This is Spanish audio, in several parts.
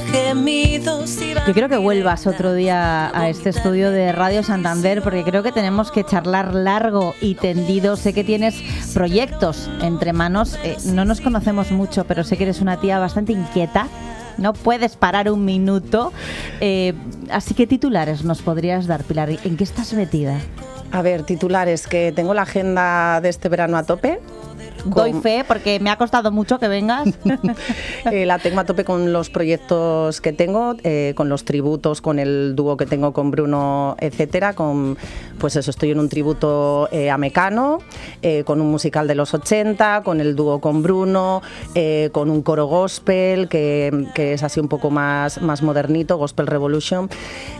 gemidos iban. Yo quiero que vuelvas otro día a este estudio de Radio Santander, porque creo que tenemos que charlar largo y tendido. Sé que tienes proyectos entre manos, no nos conocemos mucho, pero sé que eres una tía bastante inquieta. No puedes parar un minuto. Así que titulares nos podrías dar, Pilar. ¿En qué estás metida? A ver, titulares, que tengo la agenda de este verano a tope. Doy fe, porque me ha costado mucho que vengas. La tengo a tope con los proyectos que tengo, con los tributos, con el dúo que tengo con Bruno, etcétera. Pues eso, estoy en un tributo a Mecano, con un musical de los 80, con el dúo con Bruno, con un coro gospel que es así un poco más modernito, Gospel Revolution.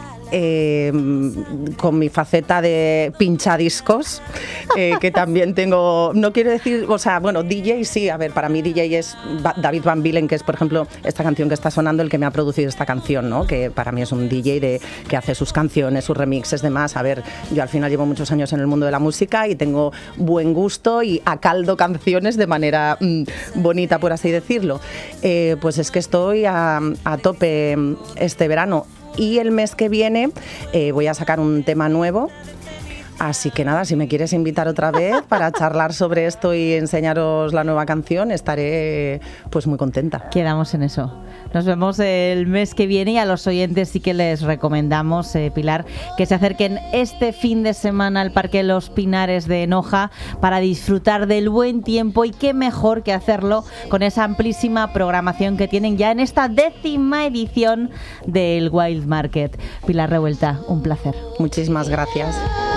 Con mi faceta de pinchadiscos, que también tengo, no quiero decir, o sea, bueno, DJ sí, a ver, para mí DJ es David Van Bilen, que es, por ejemplo, esta canción que está sonando, el que me ha producido esta canción, ¿no? Que para mí es un DJ que hace sus canciones, sus remixes, demás. A ver, yo al final llevo muchos años en el mundo de la música y tengo buen gusto y acaldo canciones de manera bonita, por así decirlo. Pues es que estoy a tope este verano. Y el mes que viene voy a sacar un tema nuevo. Así que nada, si me quieres invitar otra vez para charlar sobre esto y enseñaros la nueva canción, estaré pues muy contenta. Quedamos en eso. Nos vemos el mes que viene y a los oyentes sí que les recomendamos, Pilar, que se acerquen este fin de semana al Parque Los Pinares de Noja para disfrutar del buen tiempo, y qué mejor que hacerlo con esa amplísima programación que tienen ya en esta 10ª edición del Wild Market. Pilar Revuelta, un placer. Muchísimas gracias.